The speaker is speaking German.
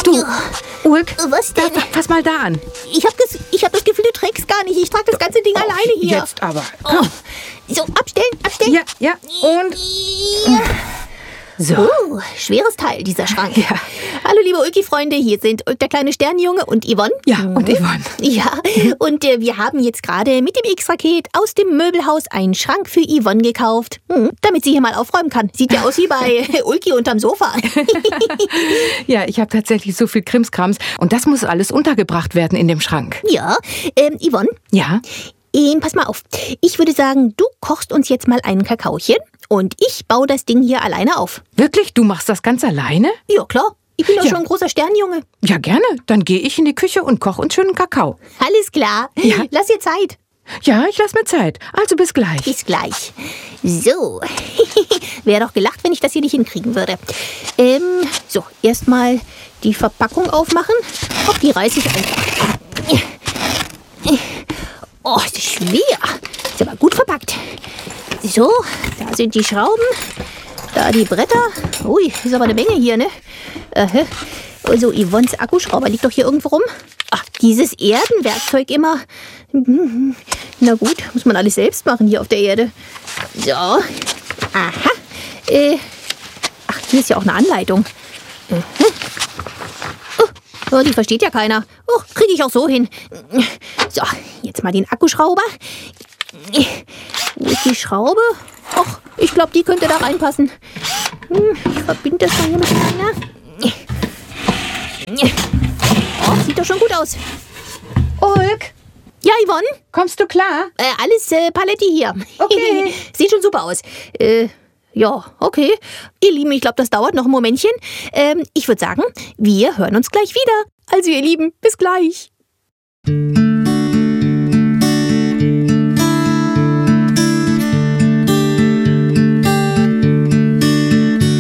Du, Ulk, Was denn? fass mal da an. Ich hab das Gefühl, du trägst gar nicht. Ich trage das ganze Ding alleine hier. Jetzt aber. Oh. So, abstellen. Ja, und... So. Schweres Teil, dieser Schrank. Ja. Hallo, liebe Ulki-Freunde, hier sind der kleine Sternjunge und Yvonne. Ja, und Yvonne. Ja, und wir haben jetzt gerade mit dem X-Raket aus dem Möbelhaus einen Schrank für Yvonne gekauft, damit sie hier mal aufräumen kann. Sieht ja aus wie bei Ulki unterm Sofa. Ja, ich habe tatsächlich so viel Krimskrams und das muss alles untergebracht werden in dem Schrank. Ja, Yvonne, Ja? pass mal auf. Ich würde sagen, du kochst uns jetzt mal einen Kakaochen und ich baue das Ding hier alleine auf. Wirklich? Du machst das ganz alleine? Ja, klar. Ich bin doch Ja. schon ein großer Sternjunge. Ja, gerne. Dann gehe ich in die Küche und koche uns schönen Kakao. Alles klar. Ja. Lass dir Zeit. Ja, ich lass mir Zeit. Also bis gleich. Bis gleich. So. Wäre doch gelacht, wenn ich das hier nicht hinkriegen würde. So, erstmal die Verpackung aufmachen. Ach, die reiße ich einfach. Oh, ist das schwer. Ist aber gut verpackt. So, da sind die Schrauben. Da die Bretter. Ui, ist aber eine Menge hier, ne? Also, Yvonnes Akkuschrauber liegt doch hier irgendwo rum. Ach, dieses Erdenwerkzeug immer. Na gut, muss man alles selbst machen hier auf der Erde. So. Aha. Ach, hier ist ja auch eine Anleitung. Oh, die versteht ja keiner. Oh, kriege ich auch so hin. So, jetzt mal den Akkuschrauber. Wo ist die Schraube? Och, ich glaube, die könnte da reinpassen. Ich verbinde das mal hier miteinander. Oh, sieht doch schon gut aus. Ulk, Ja, Yvonne? kommst du klar? Alles Paletti hier. Okay. Sieht schon super aus. Ja, okay. Ihr Lieben, ich glaube, das dauert noch ein Momentchen. Ich würde sagen, wir hören uns gleich wieder. Also, ihr Lieben, bis gleich.